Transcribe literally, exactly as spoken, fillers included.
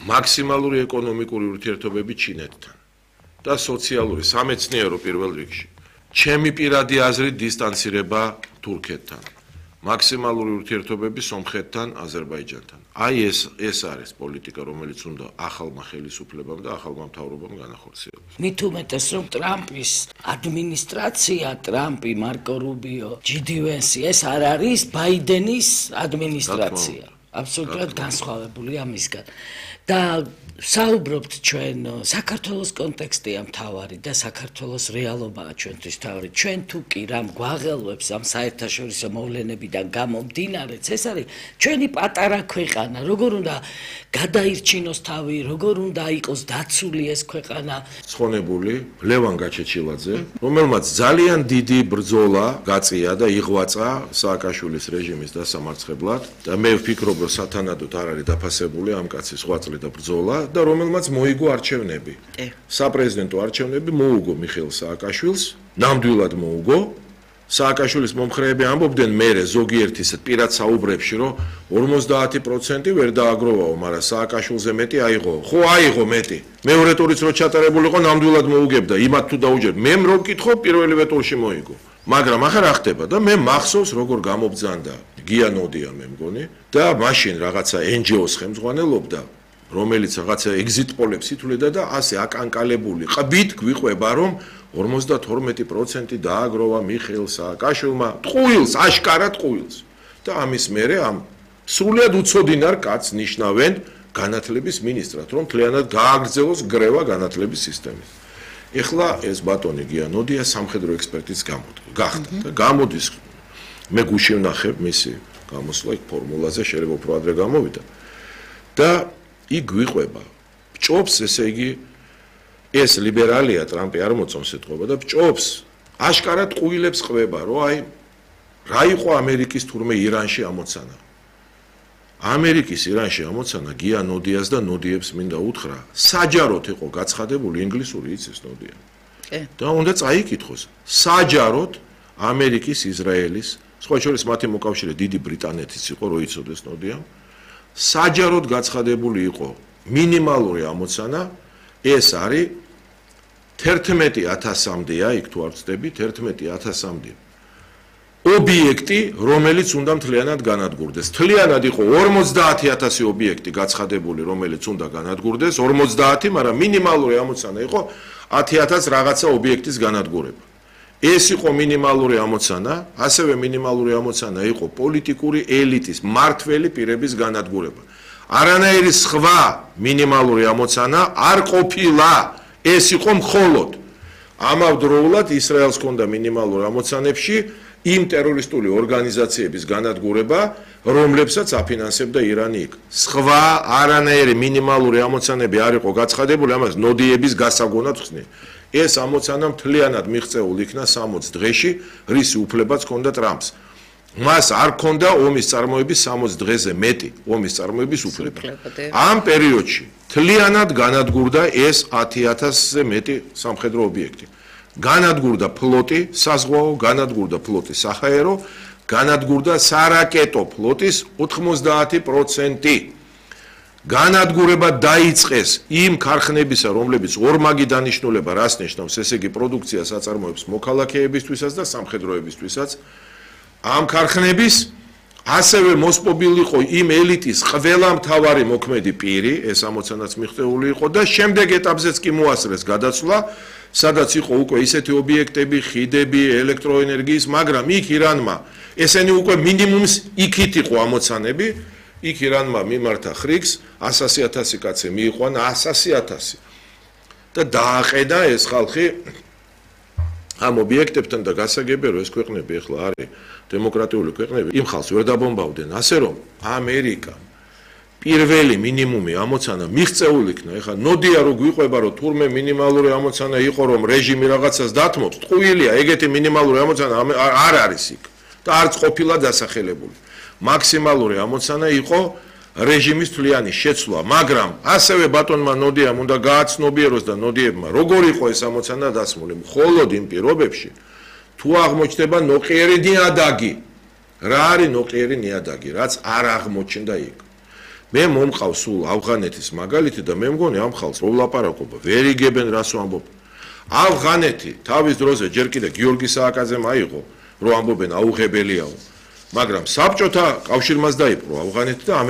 მაქსიმალური ეკონომიკური ურთიერთობები ჩინეთთან და სოციალური სამეცნიერო პირველ რიგში. ჩემი პირადი აზრით დისტანცირება თურქეთთან. მაქსიმალური ურთიერთობები სომხეთთან, აზერბაიჯანთან. აი ეს ეს არის პოლიტიკა, რომელიც უნდა ახალმა ხელისუფლებამ და ახალმა მთავრობამ განახორციელოს. მით უმეტეს რომ ტრამპის ადმინისტრაცია, ტრამპი, მარკო რუბიო, ჯი დი ვენსი ეს არ არის ბაიდენის ადმინისტრაცია. აბსოლუტურად განსხვავებული ამისგან. და საუბრობთ ჩვენ საქართველოს კონტექსტია მთავარი და საქართველოს რეალობაა ჩვენთვის მთავარი. ჩვენ თუ კი რამ გვაღელვებს ამ საერთაშორისო მოვლენებიდან გამომდინარეც, ეს არის ჩვენი პატარა ქვეყანა, როგორ უნდა გადაირჩინოს თავი, როგორ უნდა იყოს დაცული ეს ქვეყანა. ცხონებული ლევან გაჩეჩილაძე, რომელმაც ძალიან დიდი ბრძოლა გაწია და იღვაწა სააკაშვილის რეჟიმის დასამარცხებლად და მე ვფიქრობ, რომ სათანადოდ არ არის დაფასებული ამ კაცის ღვაწლი და ბრძოლა და რომელმაც მოიგო არჩევნები. საპრეზიდენტო არჩევნები მოუგო მიხეილ სააკაშვილს, ნამდვილად მოუგო. სააკაშვილის მომხრეები ამბობდნენ მერე ზოგიერთის პირად საუბრებში, რომ ორმოცდაათი პროცენტი ვერ დააგროვაო, მაგრამ სააკაშვილზე მეტი აიღო. ხო აიღო მეტი. მეორე ტურიც რო ჩატარებულიყო, ნამდვილად მოუგებდა. იმათ თუ დაუჯერ, მე რო ვკითხო, პირველივე ტურში მოიგო. მაგრამ ახლა რა ხდება და მე მახსოვს როგორ გამობძანდა გია ნოდია მე მგონი და მაშინ რაღაცა ენ ჯი ოს ხელმძღვანელობდა, რომელიც რაღაცა ეგზიტ პოლებს ითვლებდა და ასე აკანკალებული ყბით გვიყვება, რომ ორმოცდათორმეტი პროცენტი დააგროვა მიხეილ სააკაშვილმა ტყუილს, აშკარად ტყუილს. და ამის მერე ამ სრულად უცოდინარ კაცს ნიშნავენ განათლების მინისტრად, რომ მთლიანად გააგრძელოს გრევა განათლების სისტემის. ეხლა ეს ბატონი გია ნოდია სამხედრო ექსპერტიც გახდა და გამოდის მე გუში ვნახებ მისი გამოსვლა იქ ფორმულაზე შეიძლება უფრო ადრე გამოვიდა და იქ გვიყვება ჭობს ესე იგი ეს ლიბერალია ტრამპი არ მოწონს ეთყობა და ჭობს აშკარად ყუილებს ყვება რომ აი რა იყო ამერიკის თურმე ირანში ამოცანა ამერიკის ირანში ამოცანა გია ნოდიას და ნოდიებს მინდა უთხრა საჯაროდ იყო გაცხადებული ინგლისური იცის ნოდია და უნდა წაიკითხოს საჯაროდ ამერიკის ისრაელის სხვა შორის მათი მოკავშირე დიდი ბრიტანეთის იყო რო იცოდეს ნოდია საჯაროდ გაცხადებული იყო მინიმალური ამოცანა ეს არის თერთმეტი ათასამდეა იქ თუ არ ვწდებით თერთმეტი ათასამდე ობიექტი რომელიც უნდა მთლიანად განადგურდეს მთლიანად იყო ორმოცდაათი ათასი ობიექტი გაცხადებული რომელიც უნდა განადგურდეს ორმოცდაათი მაგრამ მინიმალური ამოცანა იყო ათი ათას რაღაცა ობიექტის განადგურება ეს იყო მინიმალური ამოცანა ასევე მინიმალური ამოცანა იყო პოლიტიკური ელიტის მართველი პირების განადგურება არანაირი სხვა მინიმალური ამოცანა არ ყოფილა ეს იყო მხოლოდ ამავდროულად ისრაელს ჰქონდა მინიმალური ამოცანებში იმ ტერორისტული ორგანიზაციების განადგურება, რომლებსაც აფინანსებდა ირანი იქ. სხვა არანაირი მინიმალური ამოცანები არ იყო გაცხადებული, ამას ნოდიების გასაგონად ხსნი. ეს ამოცანა მთლიანად მიღწეული იქნა სამოც დღეში, რისი უფლებაც ჰქონდა ტრამპს. მას არ ჰქონდა ომის წარმოების სამოც დღეზე მეტი ომის წარმოების უფლება. ამ პერიოდში მთლიანად განადგურდა ეს ათი ათასზე მეტი სამხედრო ობიექტი. განადგურდა ფლოტი, საზღვაო, განადგურდა ფლოტი საჰაერო, განადგურდა სარაკეტო ფლოტის ოცდაათი პროცენტი. განადგურება დაიწყეს იმ ქარხნებისა, რომლებიც ორმაგი დანიშნულება რას ნიშნავს, ესე იგი პროდუქციას აწარმოებს მოქალაქეებისთვისაც და სამხედროებისთვისაც. ამ ქარხნების ასევე მოსპობილი იყო იმ ელიტის ყველა მთავარი მოქმედი პირი, ეს ამოცანაც მიღწეული იყო და შემდეგ ეტაპზეც კი მოასწრეს გადაცვლა, სადაც იყო უკვე ისეთი ობიექტები, ხიდები, ელექტროენერგიის, მაგრამ იქ ირანმა ესენი უკვე მინიმუმს იქით იყო ამოცანები, იქ ირანმა მიმართა ხრიგს, ასასი ათასი კაცი მიიყვანა, ასასი ათასი. და დააყენა ეს ხალხი ამ ობიექტებთან და გასაგებია რომ ეს ქვეყნები ახლა არის დემოკრატიული ქვეყნები, იმ ხალხს ვერ დაბომბავდნენ, ასე რომ ამერიკა პირველი მინიმუმი ამოცანა მიღწეული იქნა. ეხლა ნოდია რო გვიყვება რომ თურმე მინიმალური ამოცანა იყო რომ რეჟიმი რაღაცას დათმობს, ტყუილია, ეგეთი მინიმალური ამოცანა არ არის იქ და არც ყოფილა დასახელებული. მაქსიმალური ამოცანა იყო რეჟიმის თვლიანი შეცვლა, მაგრამ ასევე ბატონმა ნოდიამ უნდა გააცნობიეროს და ნოდიებმა როგორ იყო ეს ამოცანა დასმული, მხოლოდ იმ პირობებში თუ აღმოჩნდება ნოყიერი ნიადაგი. რა არის ნოყიერი ნიადაგი, რაც არ აღმოჩნდა იქ. მე მომყავს სულ ავღანეთის მაგალითი და მე მგონი ამ ხალხს რო ვლაპარაკობა, ვერ იგებენ რას ვამბობ. ავღანეთი თავის დროზე ჯერ კიდე გიორგი სააკაძემ აიღო, რომ ამბობენ აუღებელიაო, მაგრამ საბჭოთა კავშირმაც დაიპყრო ავღანეთი და